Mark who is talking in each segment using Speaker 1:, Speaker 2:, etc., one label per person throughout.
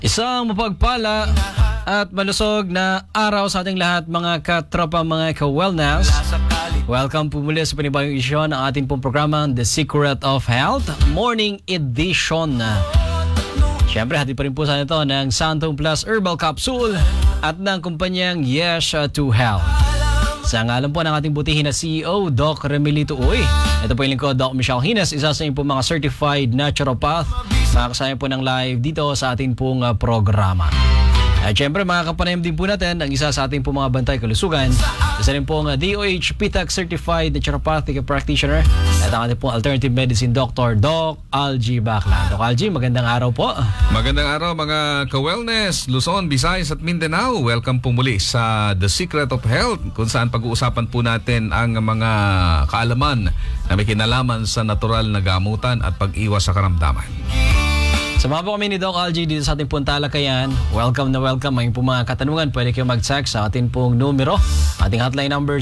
Speaker 1: Isang mapagpala at malusog na araw sa ating lahat mga katropa, mga ka-wellness. Welcome po muli sa panibagong edisyon ng ating pong programa The Secret of Health Morning Edition. Siyempre, hatid pa rin po sa ito ng Santon Plus Herbal Capsule at ng kumpanyang Yes to Health. Sa ngalan po ng ating butihin na CEO, Doc Remilito Uy. Ito po yung lingkod, Doc Michelle Hines, isa sa inyo po mga certified naturopath. Makakasaya po ng live dito sa ating pong programa. At syempre mga kapanayam din po natin ang isa sa ating pong mga bantay kalusugan. Isa rin pong DOH PTAC Certified Naturopathic Practitioner at ang ating pong Alternative Medicine Doctor, Doc Algie Baclan. Doc Algie, magandang araw po.
Speaker 2: Magandang araw mga ka-wellness, Luzon, Visayas at Mindanao. Welcome po muli sa The Secret of Health kung saan pag-uusapan po natin ang mga kaalaman na may kinalaman sa natural na gamutan at pag-iwas sa karamdaman.
Speaker 1: Samahan po kami ni Doc Algie dito sa ating pong talakayan. Welcome na welcome. May po mga katanungan, pwede kayo mag-text sa ating pong numero. Ating hotline number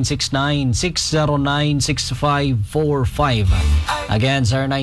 Speaker 1: 0969-609-6545. Again,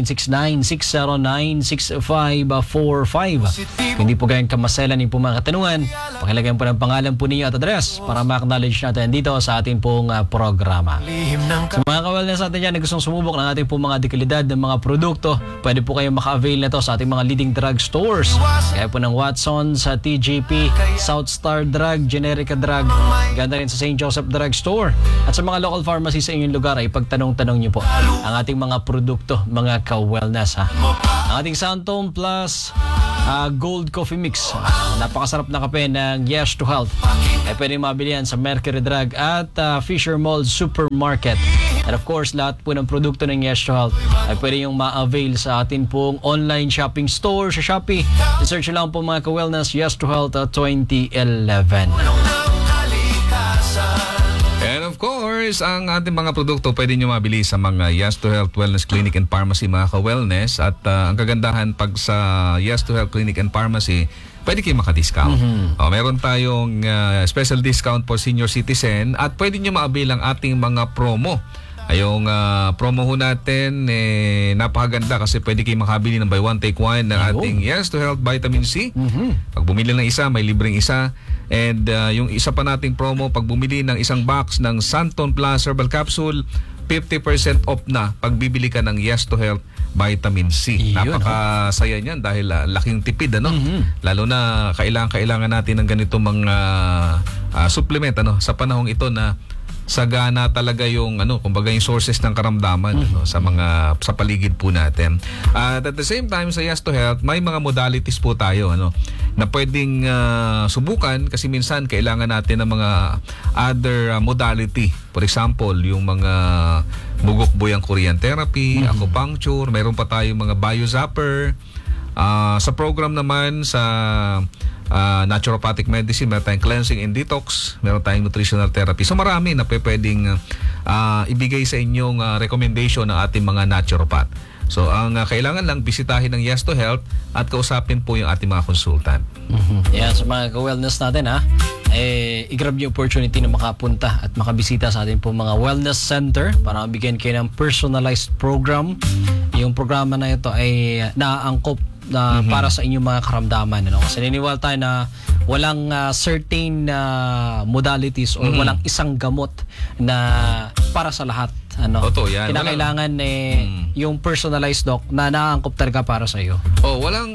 Speaker 1: 0969-609-6545. Hindi po ganyan kamaselan yung po mga katanungan. Pakilagyan po ng pangalan po ninyo at address para ma-acknowledge natin dito sa ating pong programa. Sa mga ka-wellness natin dyan na gustong sumubok ng ating pong mga dekalidad ng mga produkto, pwede po kayo maka-avail na to sa ating mga leading drug stores. Kaya po ng Watson's, sa TGP, South Star Drug, Generica Drug, ganda rin sa St. Joseph Drug Store. At sa mga local pharmacy sa inyong lugar ay pagtanong-tanong nyo po ang ating mga produkto, mga ka-wellness ha. Ang ating Santon Plus Gold Coffee Mix, napakasarap na kape ng Yes to Health, ay pwede mabili yan sa Mercury Drug at Fisher Mall Supermarket. And of course, lahat po ng produkto ng Yes to Health ay pwede yung ma-avail sa atin pong online shopping store sa Shopee. I-search lang po mga ka-wellness, Yes to Health 2011.
Speaker 2: And of course, ang ating mga produkto pwede nyo mabili sa mga Yes to Health Wellness Clinic and Pharmacy, mga ka-wellness. At ang kagandahan pag sa Yes to Health Clinic and Pharmacy, pwede kayo maka-discount. Meron tayong special discount for senior citizen at pwede nyo ma-avail ang ating mga promo. Yung promo ho natin, napakaganda kasi pwede kayo makabili ng buy one take one ng ating Yes to Health Vitamin C. Pag bumili ng isa, may libreng isa. And yung isa pa nating promo, pag bumili ng isang box ng Santon Plus Herbal Capsule, 50% off na pag bibili ka ng Yes to Health Vitamin C. Napakasaya niyan dahil laking tipid, ano? Lalo na kailangan natin ng ganito mga supplement, ano, sa panahong ito na sagana talaga yung kumbaga yung sources ng karamdaman sa paligid po natin. At the same time sa Yes to Health, may mga modalities po tayo na pwedeng subukan kasi minsan kailangan natin ng mga other modality. For example, yung mga bugok-buyang Korean therapy, acupuncture, mayroon pa tayong mga biozapper. Sa program naman sa naturopathic medicine, meron tayong cleansing and detox, meron tayong nutritional therapy. So marami na pwedeng ibigay sa inyong recommendation ng ating mga naturopath. So ang kailangan lang bisitahin ng Yes to Health at kausapin po yung ating mga consultant.
Speaker 1: Yan, sa mga ka-wellness natin i-grab yung opportunity na makapunta at makabisita sa ating po mga wellness center para mabigyan kayo ng personalized program. Yung programa na ito ay naaangkop na para sa inyong mga karamdaman. Kasi naniniwala tayo na walang certain modalities or walang isang gamot na para sa lahat.
Speaker 2: Totoo yan.
Speaker 1: Kinakailangan yung personalized doc na naaangkop talaga para sa iyo.
Speaker 2: Walang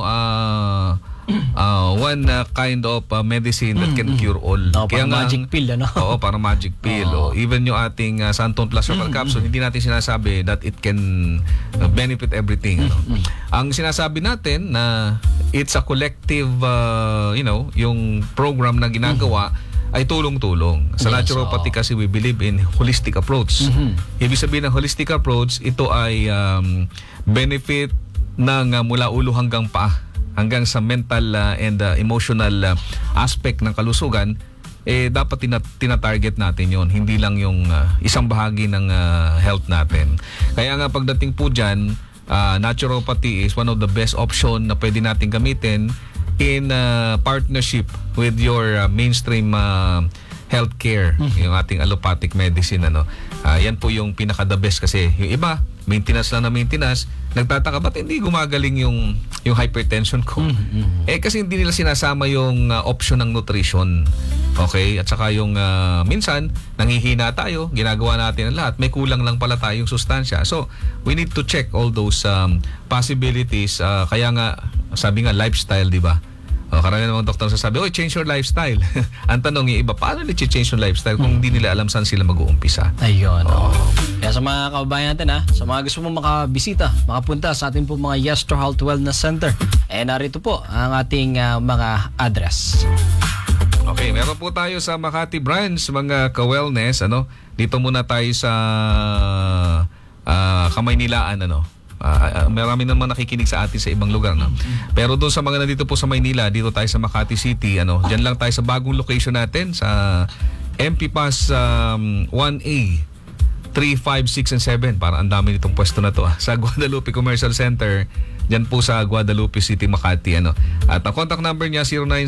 Speaker 2: one kind of medicine that can cure all.
Speaker 1: Kaya magic pill,
Speaker 2: Oo, para magic pill. Even yung ating Santon Plus Herbal Capsule, hindi natin sinasabi that it can benefit everything. Ang sinasabi natin na it's a collective, yung program na ginagawa ay tulong-tulong. Sa naturopathy kasi we believe in holistic approach. Ibig sabihin ng holistic approach, ito ay benefit ng mula ulo hanggang paa, hanggang sa mental and emotional aspect ng kalusugan, dapat tina-target natin yon, hindi lang yung isang bahagi ng health natin. Kaya nga pagdating po dyan, naturopathy is one of the best option na pwede natin gamitin in partnership with your mainstream healthcare, yung ating allopathic medicine. Yan po yung pinaka-the best kasi yung iba, maintenance lang na maintenance, nagtataka ba't hindi gumagaling yung hypertension ko? Kasi hindi nila sinasama yung option ng nutrition. Okay? At saka yung minsan, nanghihina tayo, ginagawa natin ang lahat, may kulang lang pala tayong sustansya. So, we need to check all those possibilities. Kaya nga, sabi nga, lifestyle, di ba? Karamihan ng mga doktor sasabi, change your lifestyle. Ang tanong yung iba, paano nila change yung lifestyle kung hindi nila alam saan sila mag-uumpisa?
Speaker 1: Ayun. Kaya sa mga kababayan natin, sa mga gusto mong makabisita, makapunta sa ating po mga Yes to Health Wellness Center, narito po ang ating mga address.
Speaker 2: Okay, meron po tayo sa Makati branch, mga ka-wellness. Dito muna tayo sa Kamaynilaan, marami naman nakikinig sa atin sa ibang lugar, no? Pero doon sa mga nandito po sa Maynila, dito tayo sa Makati City, diyan lang tayo sa bagong location natin sa MP Pass 1A 3, 5, 6, and 7. Parang ang dami nitong pwesto na to, sa Guadalupe Commercial Center, diyan po sa Guadalupe City, Makati, At ang contact number niya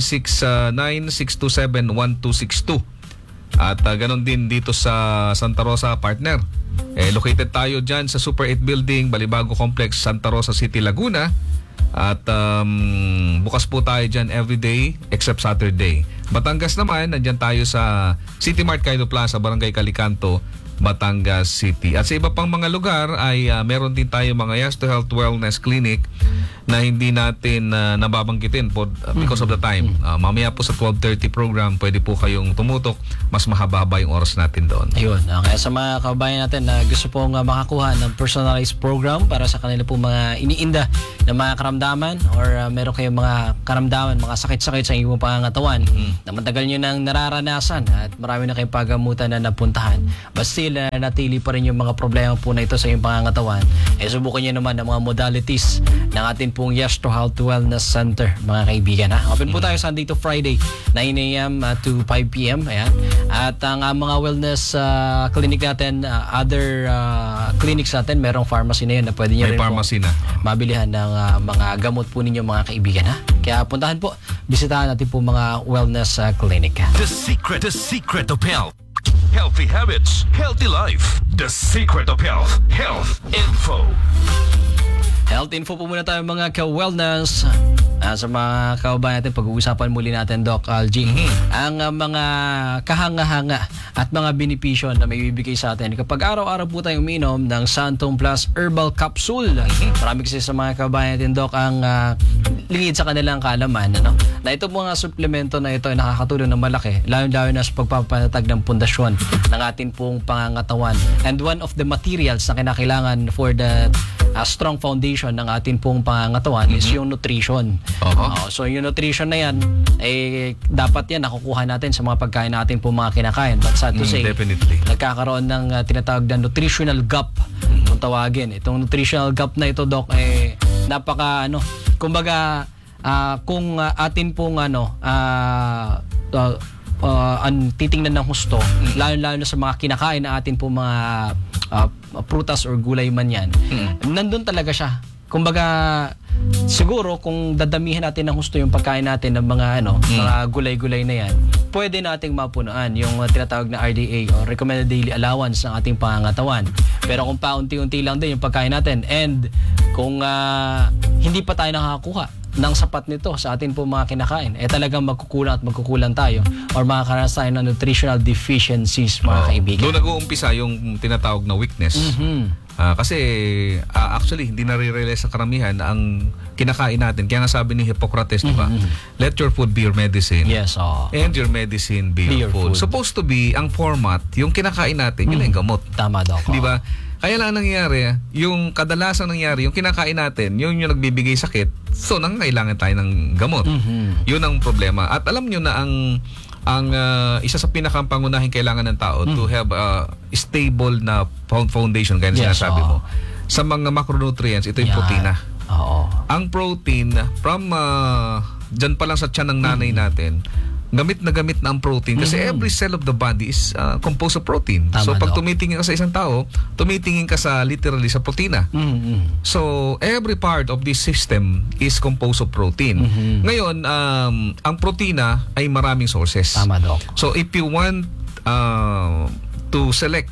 Speaker 2: 0969-627-1262. At ganon din dito sa Santa Rosa, partner. Located tayo dyan sa Super 8 Building, Balibago Complex, Santa Rosa City, Laguna. At bukas po tayo dyan everyday except Saturday. Batangas naman, nandyan tayo sa City Mart Cairo Plaza, Barangay Calicanto, Batangas City. At sa iba pang mga lugar ay meron din tayo mga Yes to Health Wellness Clinic na hindi natin nababanggitin because of the time. Mamaya po sa 12:30 program, pwede po kayong tumutok. Mas mahaba-haba yung oras natin doon.
Speaker 1: Ayun. Kaya sa mga kababayan natin na gusto pong makakuha ng personalized program para sa kanila po mga iniinda na mga karamdaman or meron kayong mga karamdaman, mga sakit-sakit sa inyong pangangatawan na matagal nyo nang nararanasan at marami na kayong pagamutan na napuntahan. Basta natili pa rin yung mga problema po na ito sa inyong pangangatawan, subukan nyo naman ang mga modalities ng atin pong Yes to Health Wellness Center, mga kaibigan. Open po tayo Sunday to Friday, 9 a.m. to 5 p.m. Ayan. At ang mga wellness clinic natin, other clinics natin, merong pharmacy na yun na pwede nyo rin
Speaker 2: pharmacy na
Speaker 1: mabilihan ng mga gamot po ninyo, mga kaibigan. Kaya puntahan po, bisitahan natin po mga wellness clinic.
Speaker 3: The secret of health. Healthy habits, healthy life. The secret of health. Health info.
Speaker 1: Health info po muna tayo, mga ka-wellness. Sa mga kababayan natin, pag-uusapan muli natin, Doc Algie, ang mga kahanga-hanga at mga benepisyo na may bibigay sa atin kapag araw-araw po tayong uminom ng Santum Plus Herbal Capsule. Marami kasi sa mga kababayan natin, Doc, ang lingid sa kanilang kaalaman, na ito mga suplemento na ito ay nakakatulong ng malaki, lalo-lalo na sa pagpapanatag ng pundasyon ng ating pong pangangatawan. And one of the materials na kinakailangan for the strong foundation ng ating pong pangangatawan is yung nutrition. So yung nutrition na yan, dapat yan nakukuha natin sa mga pagkain natin po mga kinakain. But sad to say,
Speaker 2: definitely,
Speaker 1: nagkakaroon ng tinatawag na nutritional gap, kung tawagin. Itong nutritional gap na ito, Doc, napaka kumbaga, kung atin pong titingnan ng husto, lalo-lalo na sa mga kinakain na atin pong mga prutas or gulay man yan, nandun talaga siya. Kumbaga, siguro kung dadamihan natin ng husto yung pagkain natin ng mga mga gulay-gulay na yan, pwede nating mapunuan yung tinatawag na RDA o Recommended Daily Allowance ng ating pangangatawan. Pero kung paunti-unti lang din yung pagkain natin, and kung hindi pa tayo nakakakuha ng sapat nito sa atin po mga kinakain, talagang magkukulang tayo or makakaranas tayo ng nutritional deficiencies, mga kaibigan.
Speaker 2: Doon nag-uumpisa yung tinatawag na weakness. Kasi actually hindi nare-realize sa karamihan ang kinakain natin. Kaya nga sabi ni Hippocrates, diba? Let your food be your medicine.
Speaker 1: Yes,
Speaker 2: and your medicine be your food. Supposed to be ang format, yung kinakain natin, yun ang gamot.
Speaker 1: Tama daw.
Speaker 2: Diba? Kaya lang nangyayari, yung kadalasan nangyayari, yung kinakain natin, yun yung nagbibigay sakit. So, nangangailangan tayo ng gamot. Yun ang problema. At alam nyo na ang isa sa pinakapangunahing kailangan ng tao to have a stable na foundation, kaya sinasabi mo. Sa mga macronutrients, ito yung protina. Ang protein, from dyan pa lang sa tiyan ng nanay natin, gamit na ang protein kasi every cell of the body is composed of protein.
Speaker 1: Tama,
Speaker 2: so pag
Speaker 1: Doc,
Speaker 2: tumitingin ka sa isang tao, tumitingin ka sa literally sa protina. So every part of this system is composed of protein. Ngayon, ang protina ay maraming sources.
Speaker 1: Tama, Doc.
Speaker 2: So if you want to select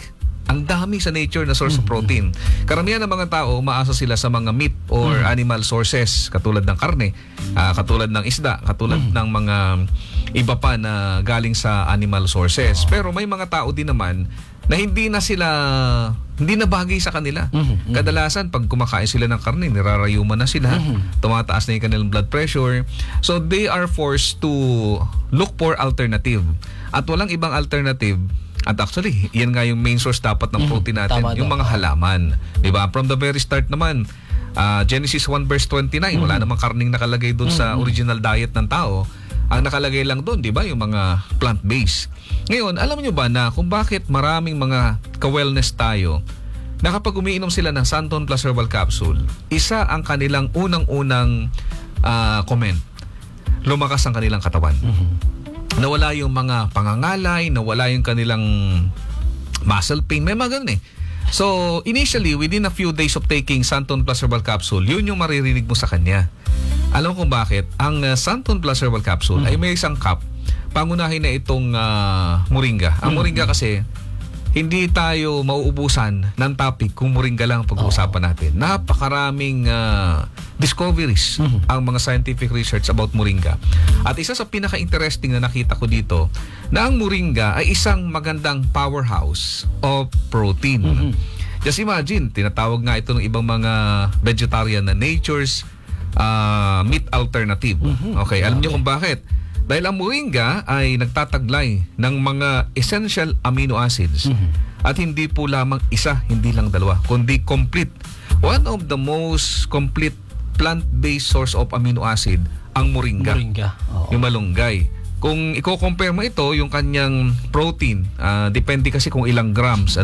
Speaker 2: ang dami sa nature na source of protein. Karamihan ng mga tao, umaasa sila sa mga meat or animal sources, katulad ng karne, katulad ng isda, katulad ng mga iba pa na galing sa animal sources. Pero may mga tao din naman na hindi na bagay sa kanila. Kadalasan, pag kumakain sila ng karne, nirarayuman na sila, tumataas na yung kanilang blood pressure. So, they are forced to look for alternative. At walang ibang alternative. At actually, yan nga yung main source dapat ng protein natin,
Speaker 1: Tama
Speaker 2: yung mga halaman. Diba? From the very start naman, Genesis 1 verse 29, wala namang karning nakalagay doon sa original diet ng tao. Ang nakalagay lang doon, di ba, yung mga plant-based. Ngayon, alam niyo ba na kung bakit maraming mga ka-wellness tayo na kapag umiinom sila ng Santon Plus Herbal Capsule, isa ang kanilang unang-unang comment, lumakas ang kanilang katawan. Nawala yung mga pangangalay, nawala yung kanilang muscle pain, may mga ganun eh. So, initially, within a few days of taking Santon Plus Herbal Capsule, yun yung maririnig mo sa kanya. Alam mo kung bakit? Ang Santon Plus Herbal Capsule ay may isang cup. Pangunahin na itong moringa. Ang moringa kasi, hindi tayo mauubusan ng topic kung moringa lang ang pag-uusapan natin. Napakaraming discoveries ang mga scientific research about moringa. At isa sa pinaka-interesting na nakita ko dito, na ang moringa ay isang magandang powerhouse of protein. Just imagine, tinatawag nga ito ng ibang mga vegetarian na nature's meat alternative. Okay, alam niyo kung bakit? Dahil ang moringa ay nagtataglay ng mga essential amino acids. At hindi po lamang isa, hindi lang dalawa, kundi complete. One of the most complete plant-based source of amino acid, ang moringa. Yung malunggay. Kung i-compare mo ito, yung kanyang protein, depende kasi kung ilang grams,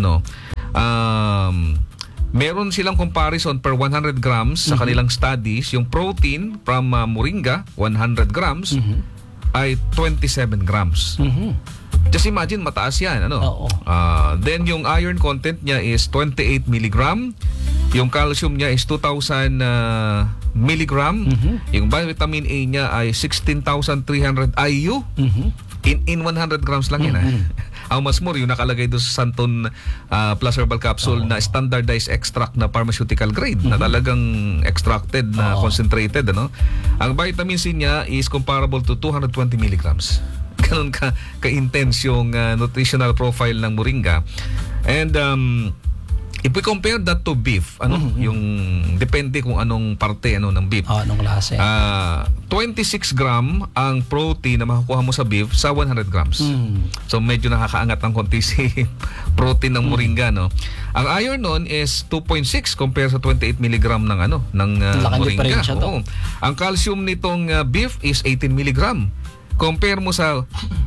Speaker 2: meron silang comparison per 100 grams sa kanilang studies. Yung protein from moringa, 100 grams, ay 27 grams. Just imagine, mataas yan. Then yung iron content niya is 28 milligram. Yung calcium niya is 2,000 milligram. Yung vitamin A niya ay 16,300 IU. In 100 grams lang yan. How much more yung nakalagay doon sa Santon Plus Herbal Capsule na standardized extract na pharmaceutical grade na talagang extracted na concentrated. Ang vitamin C niya is comparable to 220 milligrams. Ganun ka-intense yung nutritional profile ng moringa. And if we compare that to beef, yung depende kung anong parte ng beef.
Speaker 1: Anong klase?
Speaker 2: 26 gram ang protein na makukuha mo sa beef sa 100 grams. So medyo nakakaangat ng konti si protein ng moringa, no. Ang iron nun is 2.6 compare sa 28 milligram ng moringa. Ang calcium nitong beef is 18 milligram. Compare mo sa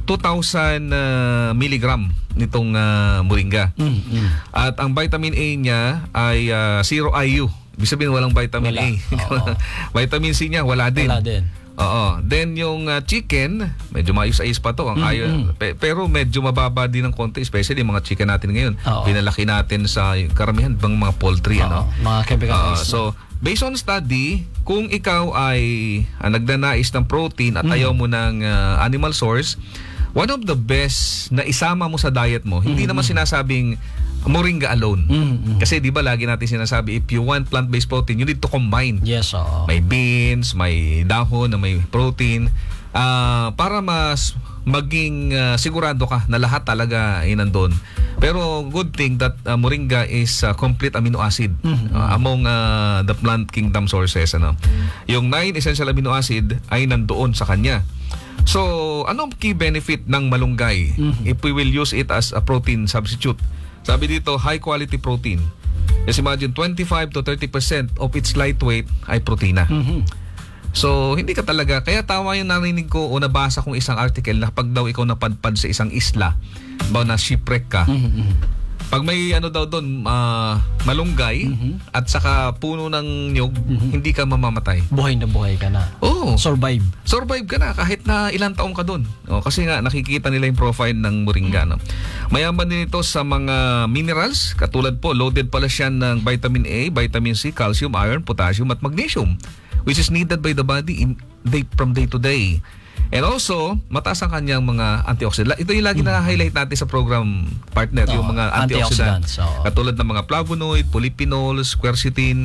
Speaker 2: 2,000 milligram nitong moringa. At ang vitamin A niya ay 0 IU. Ibig sabihin walang vitamin A. Vitamin C niya wala din. Then yung chicken, medyo maayos-ayos pa to. Ang iron, pero medyo mababa din ng konti, especially yung mga chicken natin ngayon. Pinalaki natin sa karamihan bang mga poultry.
Speaker 1: Mga chemical
Speaker 2: so, based on study, kung ikaw ay nagdanais ng protein at ayaw mo ng animal source, one of the best na isama mo sa diet mo, hindi naman sinasabing moringa alone. Kasi di ba lagi natin sinasabi, if you want plant-based protein, you need to combine.
Speaker 1: Yes,
Speaker 2: May beans, may dahon na may protein, para mas maging sigurado ka na lahat talaga ay nandun. Pero good thing that moringa is complete amino acid among the plant kingdom sources. Yung 9 essential amino acid ay nandoon sa kanya. So, anong key benefit ng malunggay if we will use it as a protein substitute? Sabi dito, high quality protein. Just imagine, 25 to 30% of its light weight ay protina. So, hindi ka talaga, kaya tama yung narinig ko o nabasa kong isang article na pag daw ikaw napadpad sa isang isla, ba na shipwreck ka, pag may daw doon, malunggay at saka puno ng nyog, hindi ka mamamatay.
Speaker 1: Buhay na buhay ka na. Survive ka na kahit na ilang taong ka doon. Kasi nga nakikita nila yung profile ng moringa. Mayaman din ito sa mga minerals, katulad po, loaded pala siya ng vitamin A, vitamin C, calcium, iron, potassium at magnesium, which is needed by the body from day to day.
Speaker 2: And also, mataas ang kanyang mga antioxidant. Ito yung lagi na-highlight natin sa program partner, yung mga antioxidant.
Speaker 1: Antioxidants, oo.
Speaker 2: Katulad ng mga flavonoid, polyphenols, quercetin,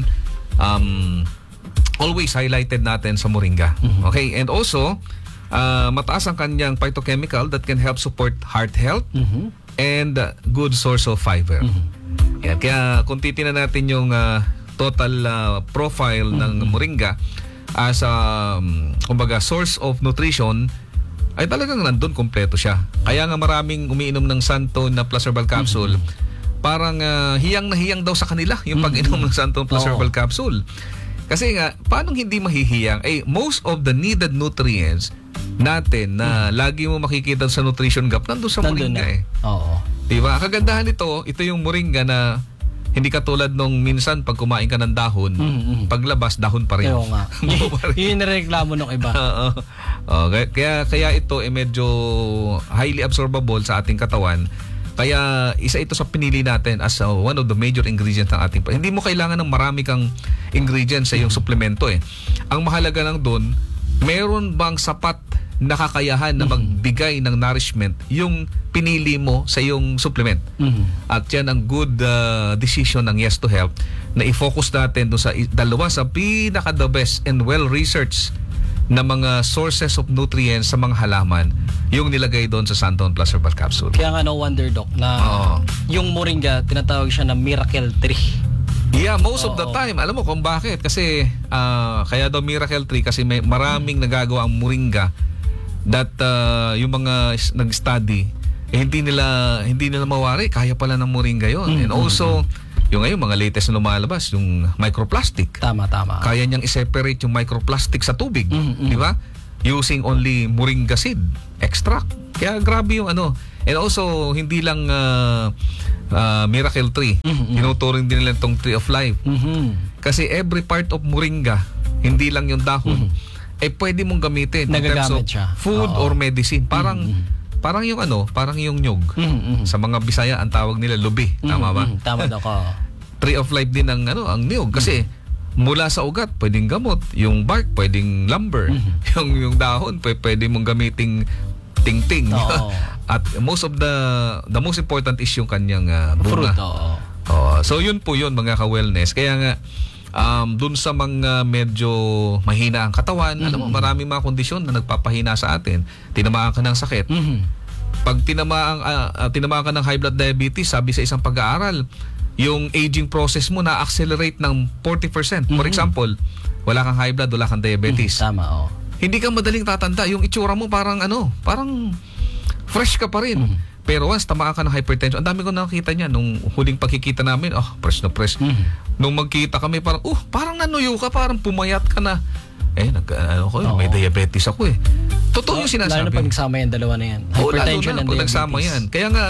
Speaker 2: always highlighted natin sa moringa. Okay? And also, mataas ang kanyang phytochemical that can help support heart health and good source of fiber. Yan. Kaya kung titingnan natin yung total profile ng moringa as kumbaga source of nutrition, ay talagang nandun kompleto siya. Kaya nga maraming umiinom ng Santone na plus herbal capsule, parang hiyang na hiyang daw sa kanila yung pag-inom ng Santone plus herbal capsule. Kasi nga, paano hindi mahihiyang? Most of the needed nutrients natin na lagi mo makikita sa nutrition gap nandun sa moringa
Speaker 1: Oo.
Speaker 2: Diba? Kagandahan nito, ito yung moringa na hindi katulad nung minsan pag kumain ka ng dahon, paglabas dahon pa rin.
Speaker 1: Oo nga. Yun yung reklamo ng iba.
Speaker 2: Kaya ito medyo highly absorbable sa ating katawan. Kaya isa ito sa pinili natin as one of the major ingredients ng ating. Hindi mo kailangan ng marami kang ingredients sa iyong suplemento Ang mahalaga lang doon, meron bang sapat na kakayahan na magbigay ng nourishment yung pinili mo sa iyong supplement. At yan ang good decision ng Yes to Health na i-focus natin doon sa dalawa sa pinaka the best and well-researched na mga sources of nutrients sa mga halaman yung nilagay doon sa Santone Plus Herbal Capsule.
Speaker 1: Kaya nga no wonder, Doc, na yung moringa, tinatawag siya na miracle tree.
Speaker 2: Yeah, most of the time. Alam mo kung bakit? Kasi kaya daw miracle tree kasi may maraming nagagawa ang moringa that yung mga nag-study hindi nila mawari. Kaya pala ng moringa yon. And also, yung ngayon, mga latest na lumalabas, yung microplastic.
Speaker 1: Tama.
Speaker 2: Kaya niyang i-separate yung microplastic sa tubig. Di ba? Using only moringa seed extract. Kaya grabe yung ano. And also, hindi lang miracle tree. Tinuturing din nila itong tree of life. Kasi every part of moringa, hindi lang yung dahon, pwede mong gamitin in terms of food or medicine. Parang yung parang yung nyug. Sa mga Bisaya ang tawag nila lubi, tama ba?
Speaker 1: Tama daw ko.
Speaker 2: Tree of life din ang ang nyug kasi mula sa ugat pwedeng gamot, yung bark pwedeng lumber, yung dahon pwede mong gamiting ting-ting. At most of the most important is yung kanyang bunga.
Speaker 1: Fruit,
Speaker 2: So yun po yun mga ka-wellness. Kaya nga dun sa mga medyo mahina ang katawan, alam mo, maraming mga kondisyon na nagpapahina sa atin. Tinamaan ka ng sakit. Pag tinamaan ka ng high blood diabetes, sabi sa isang pag-aaral, yung aging process mo na-accelerate ng 40%. For example, wala kang high blood, wala kang diabetes.
Speaker 1: Tama,
Speaker 2: Hindi ka madaling tatanda. Yung itsura mo parang parang fresh ka pa rin. Pero once tamaan ka ng hypertension, ang dami ko nakita niya nung huling pagkikita namin, fresh na fresh. Nung magkita kami, parang nanuyo ka, parang pumayat ka na. May diabetes ako Totoo yung sinasabi.
Speaker 1: Lalo na pag nagsama yan, dalawa na yan. Hypertension and diabetes.
Speaker 2: Nagsama yan. Kaya nga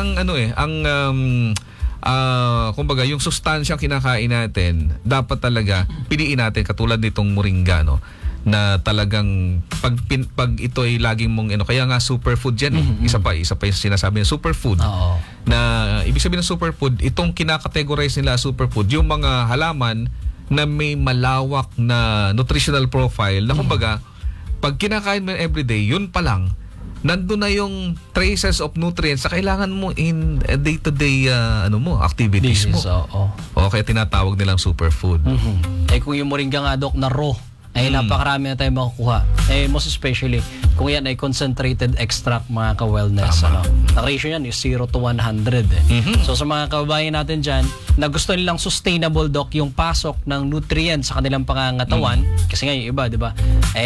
Speaker 2: kumbaga yung sustansyang kinakain natin, dapat talaga piliin natin katulad nitong moringa, na talagang pag ito ay laging mong kaya nga superfood yan isa pa yung sinasabi ng superfood. Na ibig sabihin ng superfood, itong kinakategorize nila superfood, yung mga halaman na may malawak na nutritional profile na kumbaga pag kinakain mo everyday, yun pa lang nandun na yung traces of nutrients na kailangan mo in day-to-day activities mo. Kaya tinatawag nilang superfood.
Speaker 1: Kung yung moringa nga, Doc, na raw, napakarami na tayo makukuha. Most especially, kung yan ay concentrated extract, mga ka-wellness. Ang ratio yan is 0 to 100. So sa mga kababayan natin dyan, na gusto nilang sustainable, Doc, yung pasok ng nutrients sa kanilang pangangatawan, kasi nga yung iba, di ba?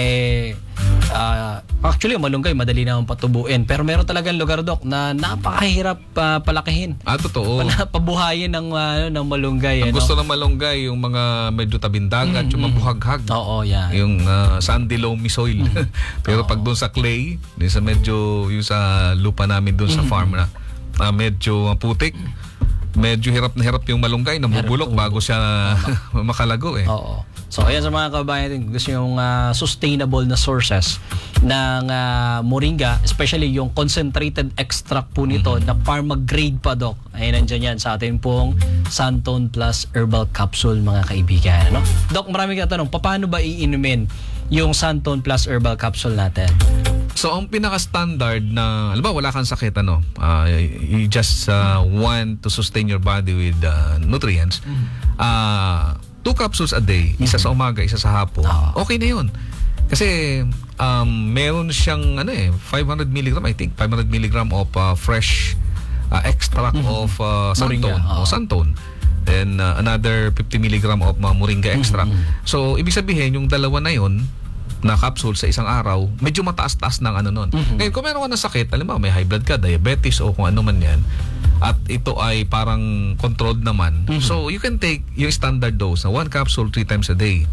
Speaker 1: Actually, malunggay, madali naman patubuin. Pero meron talagang lugar, Doc, na napakahirap palakihin.
Speaker 2: Totoo.
Speaker 1: Pabuhayin ng malunggay.
Speaker 2: Ang gusto ng malunggay, yung mga medyo tabindagat, yung mabuhaghag.
Speaker 1: Oo, yan.
Speaker 2: Yung sandy loamy soil. Pero pag doon sa clay, sa medyo yung sa lupa namin doon sa farm na medyo putik, medyo hirap na hirap yung malunggay, namubulok bago siya makalago
Speaker 1: Oo. So ayan sa mga kababayan natin, gusto yung sustainable na sources ng moringa, especially yung concentrated extract po nito na pharma grade pa, Doc. Ay nandiyan yan sa atin pong Santone Plus Herbal Capsule, mga kaibigan. Doc, maraming katanong, paano ba iinumin yung Santone Plus Herbal Capsule natin?
Speaker 2: So, ang pinaka-standard na, alam ba, wala kang sakit, you just want to sustain your body with nutrients. 2 capsules a day, isa sa umaga, isa sa hapon. Okay na yun. Kasi, meron siyang, 500 mg, I think, 500 mg of fresh extract of santone. Then, another 50 mg of moringa extract. So, ibig sabihin, yung dalawa na yun, na capsule sa isang araw, medyo mataas-taas ng nun. Ngayon, kung meron ka ng sakit, alam mo, may high blood ka, diabetes o kung ano man yan, at ito ay parang controlled naman, so you can take yung standard dose na 1 capsule 3 times a day.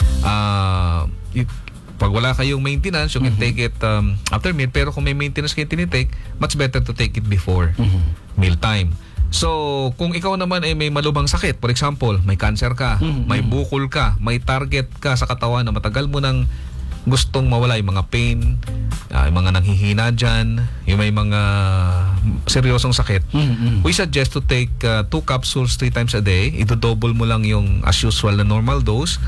Speaker 2: Pag wala kayong maintenance, you can take it after meal, pero kung may maintenance kayo tinitake, much better to take it before meal time. So, kung ikaw naman ay may malubhang sakit, for example, may cancer ka, may bukol ka, may target ka sa katawan na matagal mo nang gustong mawala, yung mga pain, yung mga nanghihina dyan, yung may mga seryosong sakit, we suggest to take 2 capsules 3 times a day. Ito-double mo lang yung as usual na normal dose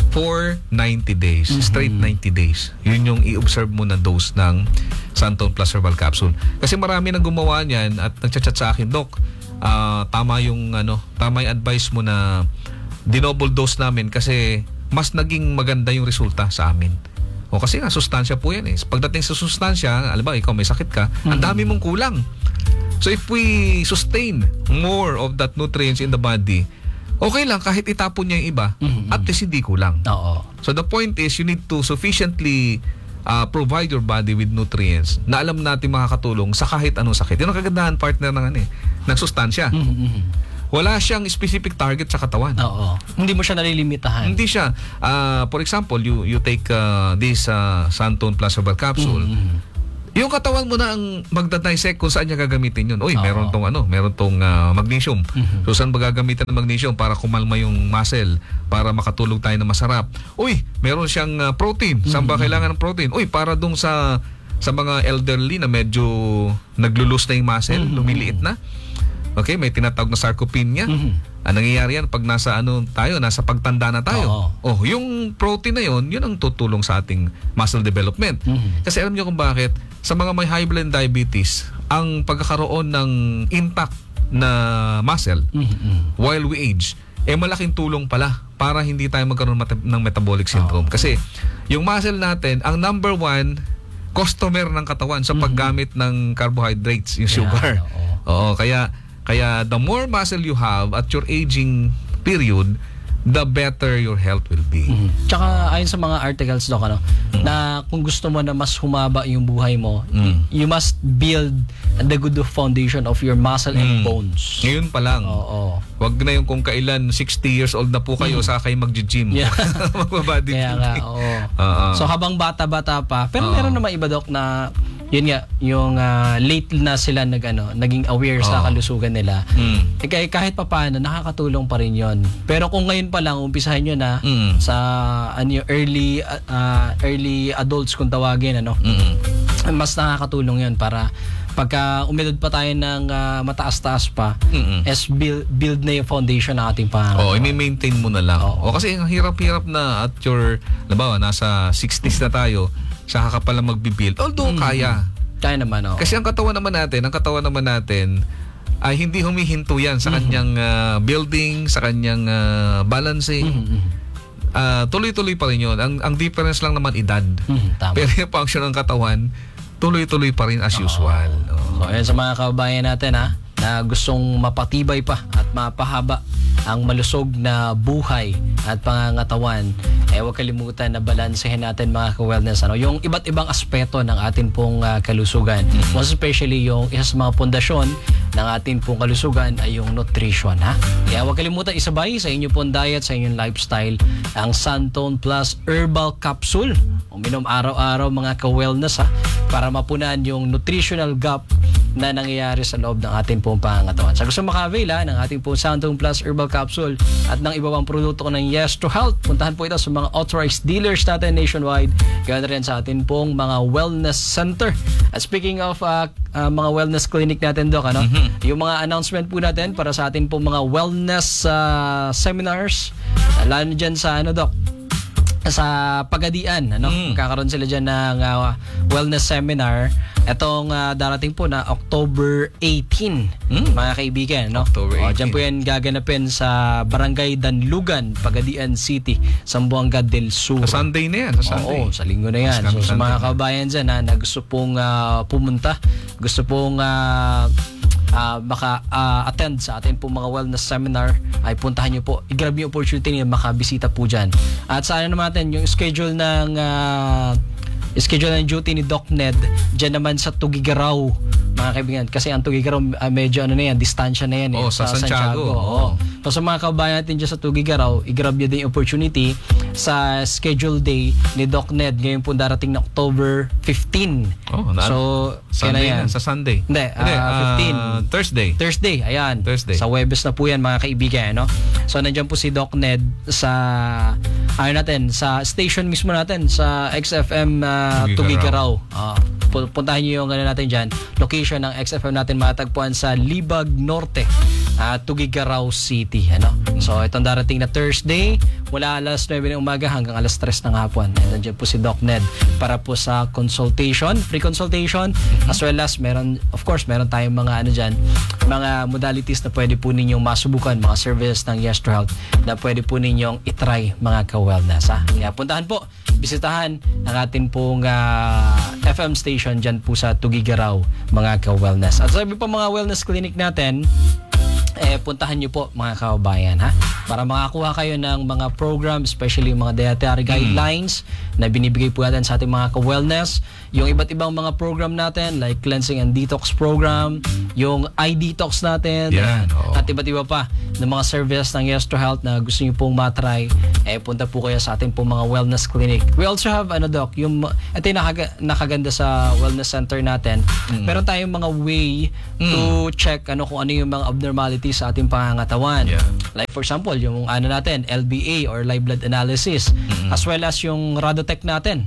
Speaker 2: for 90 days. Straight 90 days. Yun yung i-observe mo na dose ng Santone Plus Herbal Capsule. Kasi marami nang gumawa niyan at nagchat-chat sa akin, Doc, tama yung advice mo na dinoble dose namin kasi mas naging maganda yung resulta sa amin. O kasi nga, sustansya po yan eh. Pagdating sa sustansya, alam ba, ikaw may sakit ka, ang dami mong kulang. So if we sustain more of that nutrients in the body, okay lang kahit itapon niya yung iba, at least hindi kulang. So the point is, you need to sufficiently provide your body with nutrients na alam natin makakatulong sa kahit anong sakit. Yun ang kagandahan, partner, ng sustansya. Wala siyang specific target sa katawan.
Speaker 1: Hindi mo siya nalilimitahan.
Speaker 2: Hindi siya. For example, you take this Santone Plus Herbal Capsule. Yung katawan mo na ang magdadissect kung saan niya gagamitin yun. Uy, meron tong magnesium. So, saan ba gagamitin ng magnesium para kumalma yung muscle, para makatulog tayo na masarap? Uy, meron siyang protein. Saan ba kailangan ng protein? Uy, para dong sa mga elderly na medyo naglulus na yung muscle, lumiliit na. Okay, may tinatawag na sarcopenia. Ang nangyayari yan pag nasa pagtanda na tayo. Yung protein na yun ang tutulong sa ating muscle development. Kasi alam niyo kung bakit sa mga may high blood diabetes, ang pagkakaroon ng intact na muscle while we age, malaking tulong pala para hindi tayo magkaroon ng metabolic syndrome. Kasi yung muscle natin, ang number 1 customer ng katawan sa paggamit ng carbohydrates, yung sugar. Kaya the more muscle you have at your aging period, the better your health will be.
Speaker 1: Tsaka ayon sa mga articles, Doc, na kung gusto mo na mas humaba yung buhay mo, you must build the good foundation of your muscle and bones.
Speaker 2: Ngayon pa lang. Wag na yung kung kailan 60 years old na po kayo, saka kayo mag-gym. Magbabody.
Speaker 1: Kaya nga, So habang bata-bata pa, pero meron naman iba, Doc, na yun nga, yung late na sila naging aware sa kalusugan nila. Kaya kahit pa paano, nakakatulong pa rin yun. Pero kung ngayon pa lang, umpisahan nyo na sa early adults kung tawagin, mas nakakatulong yun para pagka umedad pa tayo ng mataas-taas pa, build na yung foundation ng ating pangalan.
Speaker 2: I-maintain mo na lang. Kasi ang hirap-hirap na at your, nasa 60s na tayo, saka ka pala magbibuild. Although kaya
Speaker 1: naman.
Speaker 2: Kasi ang katawan naman natin ay hindi humihinto yan sa kanyang building, sa kanyang balancing. Tuloy-tuloy pa rin yun. Ang difference lang naman edad. Pero yung function ng katawan, tuloy-tuloy pa rin as usual.
Speaker 1: So, ayan sa mga kababayan natin na gustong mapatibay pa at mapahaba ang malusog na buhay at pangangatawan, huwag kalimutan na balansehin natin mga ka-wellness yung iba't ibang aspeto ng ating pong kalusugan. Most especially yung isa sa mga pundasyon ng ating pong kalusugan ay yung nutrition. Kaya huwag kalimutan isabay sa inyong pong diet, sa inyong lifestyle, ang Santone Plus Herbal Capsule. Uminom araw-araw mga ka-wellness para mapunan yung nutritional gap na nangyayari sa loob ng ating pong pangangatawan. Sa gusto maka-avail ng ating pong Santone Plus Herbal Capsule at ng iba pang produkto ng Yes to Health, puntahan po ito sa mga authorized dealers natin nationwide, ganoon rin sa ating pong mga wellness center. At speaking of mga wellness clinic natin, Doc, yung mga announcement po natin para sa ating pong mga wellness seminars, lalo dyan sa Doc, sa Pagadian, magkakaroon sila dyan ng wellness seminar. Itong darating po na October 18, mga kaibigan,
Speaker 2: October 18.
Speaker 1: Dyan po yan gaganapin sa Barangay Danlugan, Pagadian City, Zamboanga del Sur.
Speaker 2: Sa Sunday na yan, sa Sunday.
Speaker 1: Oo, sa linggo na yan. So sa mga kabayan dyan na gusto pong pumunta, gusto pong maka-attend sa ating po mga wellness seminar, ay puntahan nyo po. I-grab yung opportunity niyo makabisita po dyan. At sa ano naman natin, yung schedule ng duty ni Doc Ned dyan naman sa Tugigaraw, mga kaibigan, kasi ang Tugigaraw medyo distansya na yan
Speaker 2: sa Santiago.
Speaker 1: So sa mga kabayan natin dyan sa Tugigaraw, i-grab nyo din yung opportunity sa schedule day ni Doc Ned ngayon po darating na October 15. So
Speaker 2: Sunday na, sa Sunday.
Speaker 1: Hindi, 15.
Speaker 2: Thursday,
Speaker 1: ayan.
Speaker 2: Thursday.
Speaker 1: Sa Webes na po yan, mga kaibigan, So nandiyan po si Doc Ned sa sa station mismo natin sa XFM Tugigaraw. Puntahan niyo yung natin diyan. Location ng XFM natin matagpuan sa Libag Norte, Tugigaraw City, So itong darating na Thursday, mula alas 9 ng umaga hanggang alas 3 ng hapon. Nandiyan po si Doc Ned para po sa consultation, free consultation, as well as meron tayong mga mga modalities na pwede po ninyong masubukan, mga services ng Yes to Health na pwede po ninyong itry, mga ka-wellness. Kaya puntahan po, bisitahan ang atin pong FM station dyan po sa Tugigaraw, mga ka-wellness. At sabi po mga wellness clinic natin, puntahan nyo po, mga kababayan, para makakuha kayo ng mga program, especially mga dietary guidelines na binibigay po natin sa ating mga ka-wellness, yung iba't ibang mga program natin like cleansing and detox program, yung eye detox natin, at iba't iba pa ng mga services ng Yes to Health na gusto nyo pong matry, punta po kayo sa ating pong mga wellness clinic. We also have Doc, ito yung nakaganda sa wellness center natin. Meron tayong mga way to check kung ano yung mga abnormalities sa ating pangangatawan. Like for example, yung natin, LBA or live blood analysis, as well as yung Radotech natin.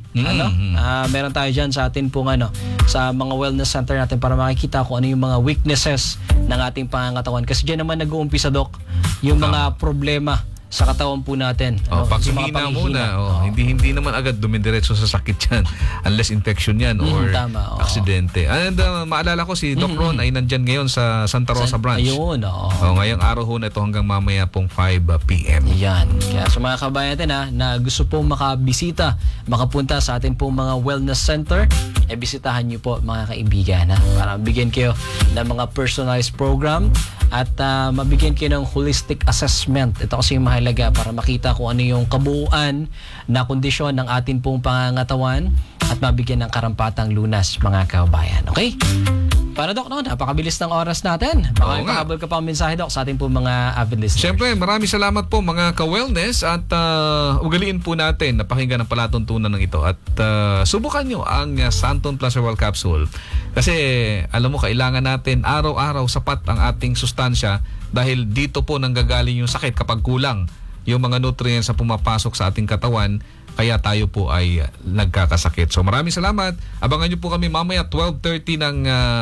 Speaker 1: Meron tayo dyan sa atin pong sa mga wellness center natin para makikita kung ano yung mga weaknesses ng ating pangangatawan. Kasi dyan naman nag-uumpisa, Doc, yung mga problema sa katawan po natin.
Speaker 2: Paghihina muna. Hindi naman agad dumidiretso sa sakit yan unless infection yan or aksidente. And maalala ko si Doc Ron ay nandyan ngayon sa Santa Rosa branch.
Speaker 1: Ayun,
Speaker 2: ngayong araw ho na ito hanggang mamaya pong 5 p.m.
Speaker 1: Yan. Kaya sa mga kabayan natin na gusto pong makabisita, makapunta sa atin pong mga wellness center, bisitahan nyo po, mga kaibigan, para bigyan kayo ng mga personalized program at mabigyan kayo ng holistic assessment. Ito kasi yung mahalaga para makita kung ano yung kabuuan na kondisyon ng atin pong pangangatawan at mabigyan ng karampatang lunas, mga kabayan. Okay? Para, Doc, napakabilis ng oras natin. Baka may pahabol ka pang mensahe, Doc, sa ating pong mga avid listeners.
Speaker 2: Siyempre, maraming salamat po, mga ka-wellness, at ugaliin po natin na pakinggan ang palatuntunan ng ito at subukan nyo ang Santon Plus Herbal Capsule. Kasi, alam mo, kailangan natin araw-araw sapat ang ating sustansya dahil dito po nanggagaling yung sakit kapag kulang yung mga nutrients na pumapasok sa ating katawan, kaya tayo po ay nagkakasakit. So maraming salamat. Abangan nyo po kami mamaya 12:30 ng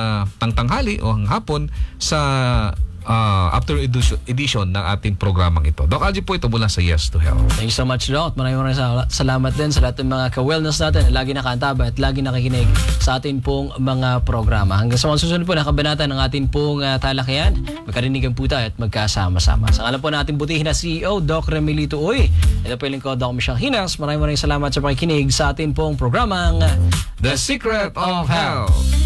Speaker 2: tanghali o ang hapon sa after edition ng ating programang ito. Doc Algie po ito mula sa Yes to Health.
Speaker 1: Thank you so much, Doc. Maraming salamat din sa lahat ng mga ka-wellness natin na lagi nakantaba at lagi nakikinig sa atin pong mga programa. Hanggang sa mga susunod po na kabanata ng atin pong talakayan, magkarinigan po tayo at magkasama-sama. Sa ngalan po natin butihin na CEO, Doc Remilito Uy. Ito po yung lingkod, Doc Michelle Hinas. Maraming salamat sa pakikinig sa atin pong programang
Speaker 2: The Secret of Health.